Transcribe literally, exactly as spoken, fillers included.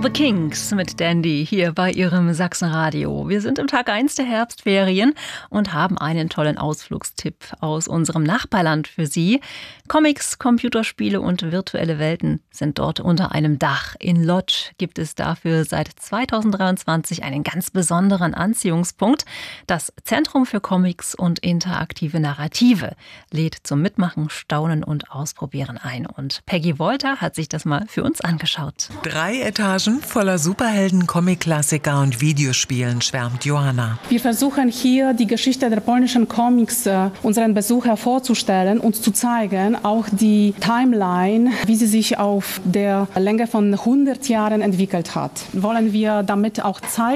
The Kinks mit Dandy hier bei Ihrem Sachsenradio. Wir sind im Tag eins der Herbstferien und haben einen tollen Ausflugstipp aus unserem Nachbarland für Sie. Comics, Computerspiele und virtuelle Welten sind dort unter einem Dach. In Lodz gibt es dafür seit zweitausenddreiundzwanzig einen ganz besonderen Anziehungspunkt. Das Zentrum für Comics und interaktive Narrative lädt zum Mitmachen, Staunen und Ausprobieren ein. Und Peggy Wolter hat sich das mal für uns angeschaut. Drei Etagen voller Superhelden, Comic-Klassiker und Videospielen, schwärmt Johanna. Wir versuchen hier die Geschichte der polnischen Comics äh, unseren Besuchern vorzustellen und zu zeigen, auch die Timeline, wie sie sich auf der Länge von hundert Jahren entwickelt hat. Wollen wir damit auch zeigen,